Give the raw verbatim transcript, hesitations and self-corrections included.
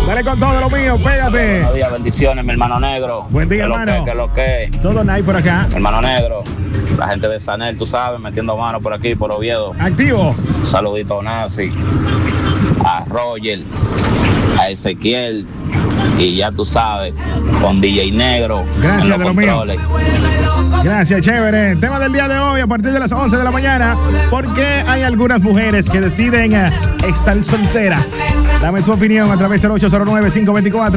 Dale con todo lo mío, pégate. Buenos días, bendiciones, mi hermano negro. Buen día, ¿Qué hermano. Lo que, ¿Qué lo que? Todo nice por acá. Hermano negro, la gente de Sanel, tú sabes, metiendo mano por aquí, por Oviedo. Activo. Un saludito a Nancy, a Roger, a Ezequiel, y ya tú sabes, con D J Negro. Gracias, de lo mío. Gracias, chévere. Tema del día de hoy a partir de las once de la mañana. ¿Por qué hay algunas mujeres que deciden uh, estar solteras? Dame tu opinión a través del ocho cero nueve, cinco dos cuatro